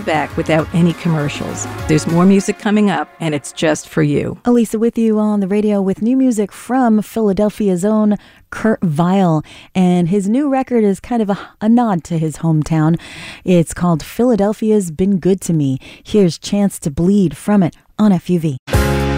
back without any commercials. There's more music coming up, and it's just for you. Elisa with you on the radio with new music from Philadelphia's own Kurt Vile. And his new record is kind of a nod to his hometown. It's called Philadelphia's Been Good to Me. Here's Chance to Bleed from it on FUV.